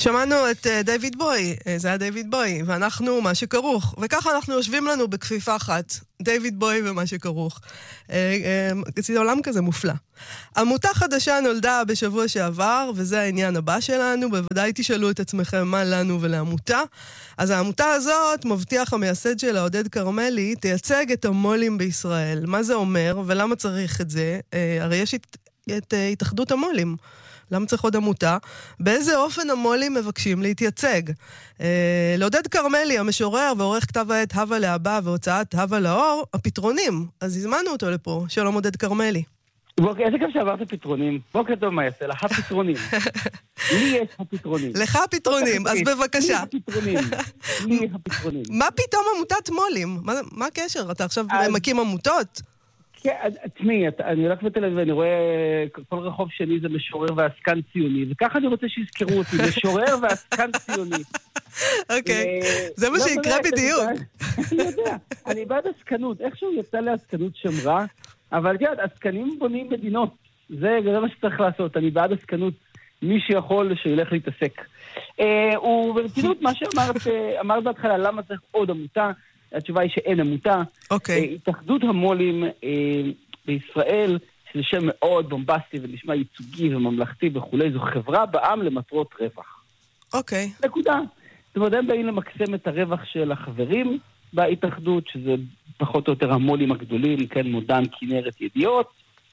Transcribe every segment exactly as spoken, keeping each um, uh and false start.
שמענו את דיוויד בוי, זה היה דיוויד בוי, ואנחנו מה שכרוך, וככה אנחנו יושבים לנו בכפיפה אחת, דיוויד בוי ומה שכרוך. זה עולם כזה מופלא. עמותה חדשה נולדה בשבוע שעבר, וזה העניין הבא שלנו, בוודאי תשאלו את עצמכם מה לנו ולעמותה. אז העמותה הזאת, מבטיח המייסד שלה, עודד קרמלי, תייצג את המולים בישראל. מה זה אומר ולמה צריך את זה? הרי יש את, את התאחדות המולים. למה צריך עוד עמותה? באיזה אופן המולים מבקשים להתייצג? אה, לעודד קרמלי, המשורר ועורך כתב העת הווה לאבא והוצאת הווה לאור, הפתרונים. אז הזמנו אותו לפה. שלום עודד קרמלי. בוקר, איזה גם שעברת פתרונים. בוקר טוב מה יעשה, לך הפתרונים. לי יש הפתרונים. לך הפתרונים, אז בבקשה. לי הפתרונים. לי הפתרונים. מה פתאום עמותת מולים? מה, מה הקשר? אתה עכשיו מקים עמותות? כן, תשמעי, אני הולך בתל אביב ואני רואה כל רחוב שני זה משורר ועסקן ציוני, וככה אני רוצה שיזכרו אותי, משורר ועסקן ציוני. אוקיי, זה מה שיקרה בדיוק. אני יודע, אני בעד עסקנות, איכשהו יצא לעסקנות שמרה, אבל כן, עסקנים בונים מדינות, זה מה שצריך לעשות, אני בעד עסקנות, מי שיכול שילך להתעסק. וברצינות, מה שאמרת בהתחלה, למה צריך עוד עמותה? התשובה היא שאין עמותה. אוקיי. התאחדות המולים בישראל, שזה שם מאוד בומבסטי ונשמע ייצוגי וממלכתי וכולי, זו חברה בעם למטרות רווח. אוקיי. נקודה. זאת אומרת, הם באים למקסם את הרווח של החברים בהתאחדות, שזה פחות או יותר המולים הגדולים, כן, מודן, כנרת, ידיעות.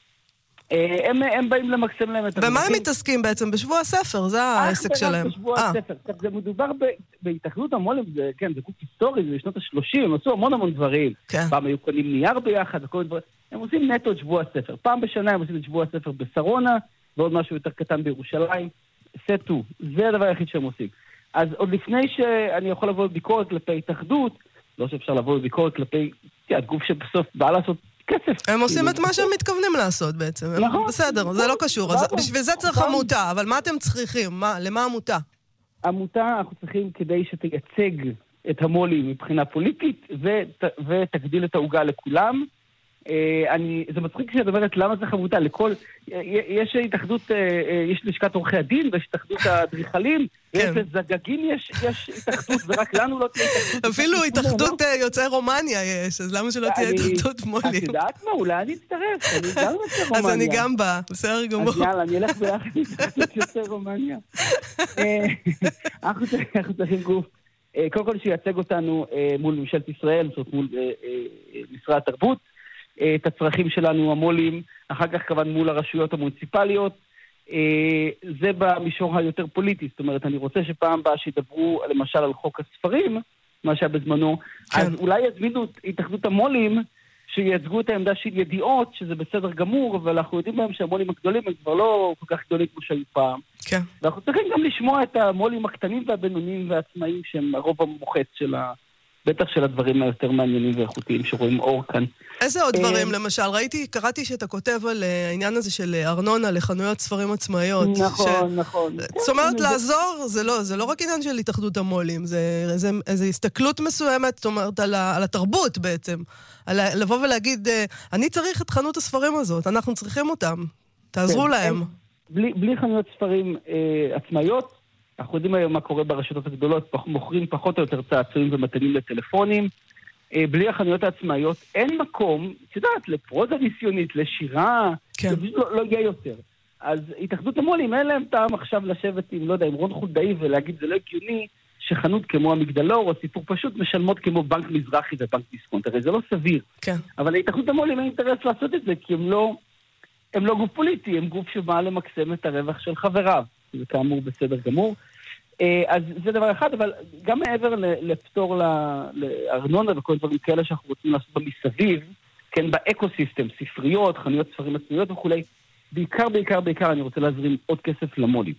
הם, הם באים למקסם להם את הרווחים. ומה הם מתעסקים בעצם? בשבוע הספר, זה העסק שלהם. בשבוע הספר. זה מדובר בהתאחדות המולים, זה, כן, זה קוק היסטורי, זה בשנות ה-שלושים, הם עשו המון המון דברים. כן. פעם היו קונים נייר ביחד, וכל דברים. הם עושים נטו את שבוע הספר. פעם בשנה הם עושים את שבוע הספר בסרונה, ועוד משהו יותר קטן בירושלים. סטו, זה הדבר היחיד שהם עושים. אז עוד לפני שאני יכול לבוא בביקורת כלפי התאחדות, לא שאפשר לבוא בביקורת כלפי, כן, גוף שבסוף בא לעשות כסף. הם עושים את מה שהם מתכוונים לעשות בעצם. נכון. בסדר, זה לא קשור. אז בשביל זה צריך עמותה, אבל מה אתם צריכים? למה עמותה? עמותה אנחנו צריכים כדי שתייצג את המולים מבחינה פוליטית, ותגדיל את העוגה לכולם. אני, זה מצחיק כשאת אומרת למה צריך עמותה, לכל, יש התאחדות, יש לשכת עורכי הדין, ויש התאחדות האדריכלים, ויש זגגים, יש, יש התאחדות, ורק לנו לא תהיה התאחדות. אפילו התאחדות יוצאי רומניה יש, אז למה שלא תהיה התאחדות מולים? את יודעת מה, אולי אני אצטרף, אני גם יוצא רומניה. אז אני גם בא, בסדר גמור. אז יאללה, אני אלך ביחד להתאחדות יוצאי רומניה. אנחנו צריכים גוף, קודם כל שייצג אותנו מול ממשלת ישראל, זאת אומרת מול משרד התרבות, את הצרכים שלנו, המולים, אחר כך כמובן מול הרשויות המוניציפליות, זה במישור היותר פוליטי, זאת אומרת, אני רוצה שפעם באה שידברו למשל על חוק הספרים, מה שהיה בזמנו, כן. אז אולי יזמינו את התאחדות המולים, שייצגו את העמדה של ידיעות, שזה בסדר גמור, אבל אנחנו יודעים בהם שהמולים הגדולים הם כבר לא כל כך גדולים כמו שהיו פעם. כן. ואנחנו צריכים גם לשמוע את המולים הקטנים והבינוניים והעצמאיים, שהם הרוב המוחץ של ה... בטח של הדברים היותר מעניינים ואיכותיים שרואים אור כאן. איזה עוד דברים, למשל? ראיתי, קראתי שאתה כותב על העניין הזה של ארנונה לחנויות ספרים עצמאיות. נכון, נכון. זאת אומרת, לעזור, זה לא רק עניין של התאחדות המולים, זה איזו הסתכלות מסוימת, זאת אומרת, על התרבות בעצם. לבוא ולהגיד, אני צריך את חנות הספרים הזאת, אנחנו צריכים אותם, תעזרו להם. בלי חנויות ספרים עצמאיות, אנחנו יודעים היום מה קורה ברשתות הגדולות, מוכרים פחות או יותר צעצועים ומתנים לטלפונים. בלי החנויות העצמאיות אין מקום, את יודעת, לפרוזה ניסיונית, לשירה, כן. זה לא, לא יהיה יותר. אז התאחדות המולים, אין להם טעם עכשיו לשבת עם, לא יודע, עם רון חולדאי ולהגיד, זה לא הגיוני שחנות כמו המגדלור או סיפור פשוט משלמות כמו בנק מזרחי ובנק דיסקונט, הרי זה לא סביר. כן. אבל להתאחדות המולים אין אינטרס לעשות את זה, כי הם לא, הם לא גוף פוליטי, הם גוף שבא למקסם את הרווח של חבריו. זה כאמור בסדר גמור. אז זה דבר אחד, אבל גם מעבר לפתור לארנונה וכל דברים כאלה שאנחנו רוצים לעשות במסביב, כן, באקוסיסטם, ספריות, חנויות ספרים עצמאיות וכולי, בעיקר, בעיקר, בעיקר אני רוצה להזרים עוד כסף למולים.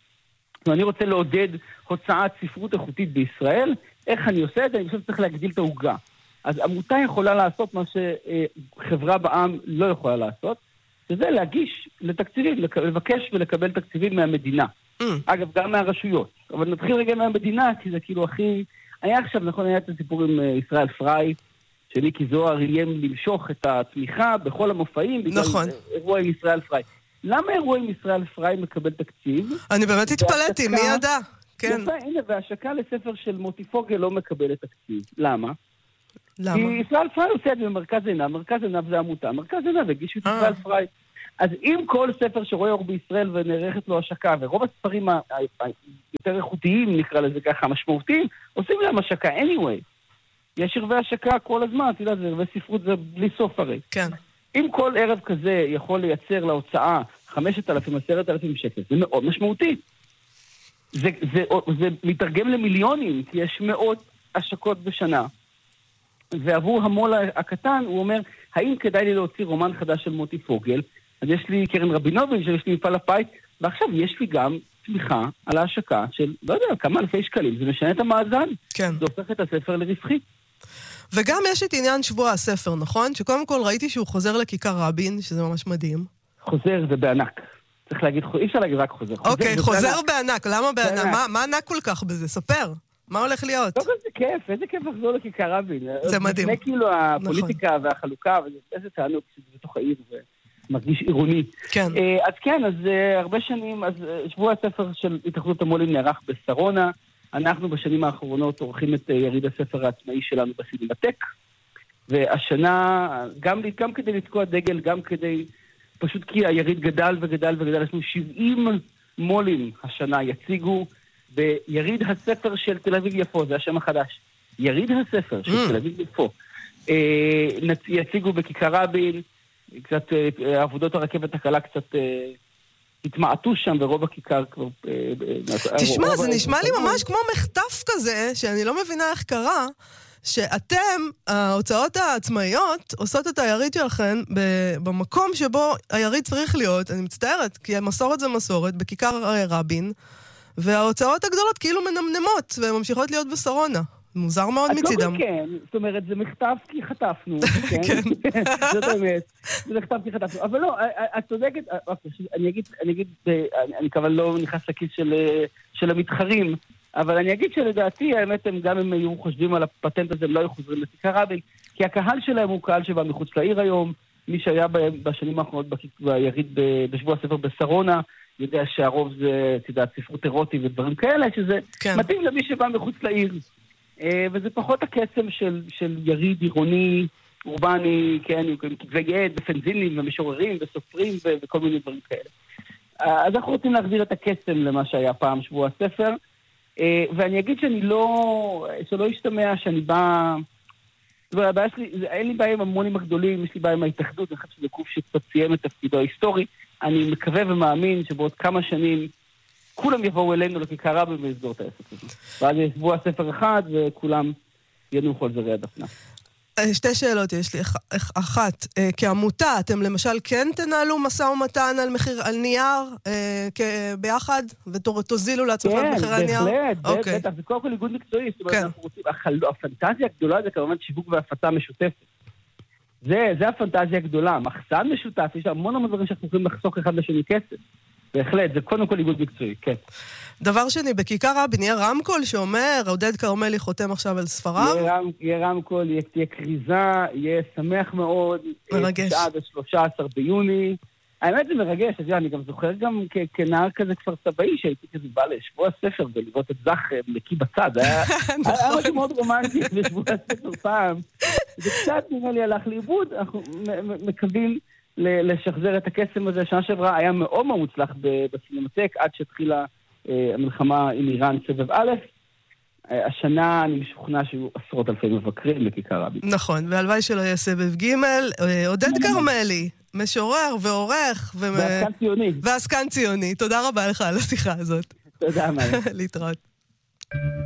ואני רוצה לעודד הוצאת ספרות איכותית בישראל. איך אני עושה את זה? אני חושב שצריך להגדיל את העוגה. אז עמותה יכולה לעשות מה שחברה בעם לא יכולה לעשות, שזה להגיש לתקציבים, לבקש ולקבל תקציבים מהמדינה. Mm. אגב, גם מהרשויות. אבל נתחיל רגע מהמדינה, כי זה כאילו הכי... היה עכשיו, נכון, היה את הסיפור עם ישראל פריי, שמיקי זוהר איים למשוך את התמיכה בכל המופעים, בגלל נכון. אירוע עם ישראל פריי. למה אירוע עם ישראל פריי מקבל תקציב? אני באמת התפלאתי, מי ידע? כן. יפה, הנה, והשקה לספר של מוטי פוגל לא מקבלת תקציב. למה? למה? כי ישראל פריי עושה את זה במרכז עינב, מרכז עינב זה עמותה, מרכז עינב הגישו את ישראל פריי. אז אם כל ספר שרואה אור בישראל ונערכת לו השקה, ורוב הספרים היותר איכותיים, נקרא לזה ככה, משמעותיים, עושים להם השקה anyway. יש ערבי השקה כל הזמן, אתה יודע, זה ערבי ספרות, זה בלי סוף הרי. כן. אם כל ערב כזה יכול לייצר להוצאה חמשת אלפים, עשרת אלפים שקל, זה מאוד משמעותי. זה, זה, זה מתרגם למיליונים, כי יש מאות השקות בשנה. ועבור המול הקטן, הוא אומר, האם כדאי לי להוציא רומן חדש של מוטי פוגל? אז יש לי קרן רבינוביץ', יש לי מפעל הפיס, ועכשיו יש לי גם תמיכה על ההשקה של, לא יודע, כמה אלפי שקלים. זה משנה את המאזן. כן. זה הופך את הספר לרווחי. וגם יש את עניין שבוע הספר, נכון? שקודם כל ראיתי שהוא חוזר לכיכר רבין, שזה ממש מדהים. חוזר זה בענק. צריך להגיד, אי אפשר להגיד רק חוזר. אוקיי, חוזר בענק. למה בענק? מה ענק כל כך בזה? ספר. מה הולך להיות? לא, זה כיף, איזה כיף לחזור לכיכר רבין. זה מדהים. לפני כאילו הפוליטיקה והחלוקה, איזה תענוג שזה בתוך העיר ומרגיש עירוני. כן. אז כן, אז הרבה שנים, אז שבוע הספר של התאחדות המו"לים נערך בשרונה. אנחנו בשנים האחרונות עורכים את יריד הספר העצמאי שלנו בסינמטק. והשנה, גם, גם כדי לתקוע דגל, גם כדי, פשוט כי היריד גדל וגדל וגדל, יש לנו שבעים מו"לים השנה יציגו, ביריד הספר של תל אביב יפו, זה השם החדש. יריד הספר של mm. תל אביב יפו. אה, יציגו בכיכר רבין, קצת אה, עבודות הרכבת הקלה קצת אה, התמעטו שם, ורוב הכיכר כבר... אה, תשמע, רוב זה רוב נשמע לי ממש כמו מחטף כזה, שאני לא מבינה איך קרה, שאתם, ההוצאות העצמאיות, עושות את היריד שלכם במקום שבו היריד צריך להיות, אני מצטערת, כי מסורת זה מסורת, בכיכר רבין, וההוצאות הגדולות כאילו מנמנמות, והן ממשיכות להיות בשרונה. מוזר מאוד מצידם. כן, זאת אומרת, זה מכתב כי חטפנו. כן. זאת האמת, זה מכתב כי חטפנו. אבל לא, את צודקת, אני אגיד, אני אגיד, אני כמובן לא נכנס לכיס של המתחרים, אבל אני אגיד שלדעתי, האמת, הם גם אם היו חושבים על הפטנט הזה, הם לא היו חוזרים לכיכר רבין, כי הקהל שלהם הוא קהל שבא מחוץ לעיר היום, מי שהיה בשנים האחרונות ביריד בשבוע הספר בשרונה, יודע שהרוב זה, תדעת, ספרות אירוטי ודברים כאלה, שזה כן. מתאים למי שבא מחוץ לעיר. וזה פחות הקסם של, של יריד עירוני, אורבני, כן, עם כתבי יד, ופנזינים, ומשוררים, וסופרים, ו- וכל מיני דברים כאלה. אז אנחנו רוצים להחזיר את הקסם למה שהיה פעם שבוע הספר, ואני אגיד שאני לא, שלא ישתמע שאני בא... הבעיה שלי, אין לי בעיה עם המונים הגדולים, יש לי בעיה עם ההתאחדות, אני חושב שזה גוף שקצת סיים את תפקידו ההיסטורי. אני מקווה ומאמין שבעוד כמה שנים כולם יבואו אלינו לכיכר רבין ויסגור את העסק הזה. ואז ישבו הספר אחד וכולם ינוחו על זרי הדפנה. שתי שאלות יש לי. אחת, כעמותה, אתם למשל כן תנהלו משא ומתן על מחיר, על נייר ביחד, ותוזילו לעצמכם את מחיר הנייר? כן, בהחלט, בטח, זה קודם כל איגוד מקצועי, זאת אומרת, אנחנו רוצים, הפנטזיה הגדולה זה כמובן שיווק והפצה משותפת. זה, זה הפנטזיה הגדולה, מחסן משותף, יש המון המון דברים שאנחנו יכולים לחסוך אחד לשני כסף. בהחלט, זה קודם כל איגוד מקצועי, כן. דבר שני, בכיכר רבין יהיה רמקול שאומר, עודד כרמלי חותם עכשיו על ספריו? יהיה, רמ, יהיה רמקול, יהיה, תהיה קריזה, יהיה שמח מאוד. מרגש. עד ה-שלושה עשר ביוני. האמת זה מרגש, אז אני גם זוכר גם כ- כנער כזה כפר סבאי, שהייתי כזה בא לשבוע הספר ולראות את זך מקיא בצד. היה משהו מאוד רומנטי בשבוע הספר פעם. זה קצת נראה לי הלך לאיבוד, אנחנו מקווים לשחזר את הקסם הזה. שנה שעברה היה מאוד מאוד מוצלח בסינמטק, עד שהתחילה המלחמה עם איראן סבב א'. השנה אני משוכנע שהיו עשרות אלפי מבקרים בכיכר רבין. נכון, והלוואי שלא יהיה סבב ג'. עודד כרמלי, משורר ועורך. ועסקן ציוני. ועסקן ציוני. תודה רבה לך על השיחה הזאת. תודה, מאיה. להתראות.